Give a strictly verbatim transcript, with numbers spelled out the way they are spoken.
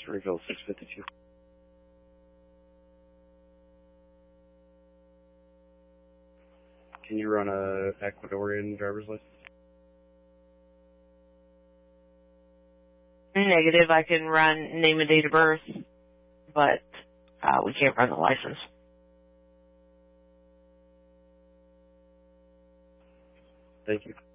Springfield six fifty-two. Can you run a Ecuadorian driver's license? Negative. I can run name and date of birth, but uh, we can't run the license. Thank you.